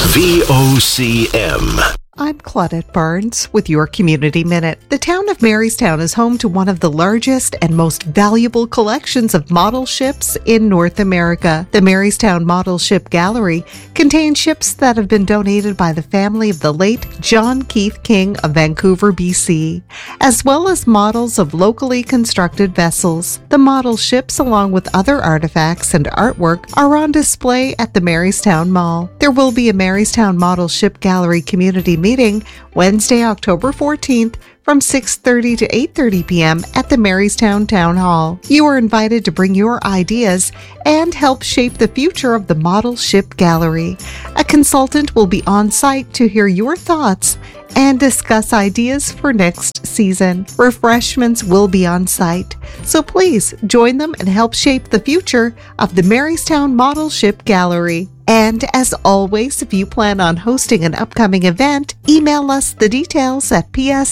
VOCM. I'm Claudette Barnes with your Community Minute. The town of Marystown is home to one of the largest and most valuable collections of model ships in North America. The Marystown Model Ship Gallery contains ships that have been donated by the family of the late John Keith King of Vancouver, BC, as well as models of locally constructed vessels. The model ships, along with other artifacts and artwork, are on display at the Marystown Mall. There will be a Marystown Model Ship Gallery community meeting Wednesday, October 14th from 6:30 to 8:30 p.m. at the Marystown Town Hall. You are invited to bring your ideas and help shape the future of the Model Ship Gallery. A consultant will be on site to hear your thoughts and discuss ideas for next season. Refreshments will be on site, so please join them and help shape the future of the Marystown Model Ship Gallery. And as always, if you plan on hosting an upcoming event, email us the details at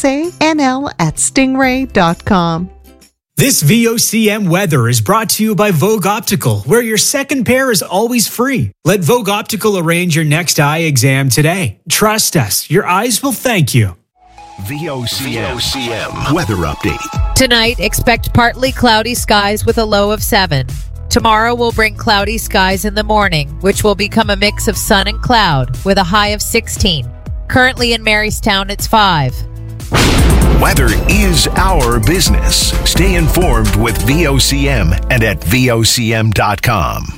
psanl@stingray.com. This VOCM weather is brought to you by Vogue Optical, where your second pair is always free. Let Vogue Optical arrange your next eye exam today. Trust us, your eyes will thank you. VOCM weather update. Tonight, expect partly cloudy skies with a low of 7. Tomorrow will bring cloudy skies in the morning, which will become a mix of sun and cloud with a high of 16. Currently in Marystown, it's 5. Weather is our business. Stay informed with VOCM and at VOCM.com.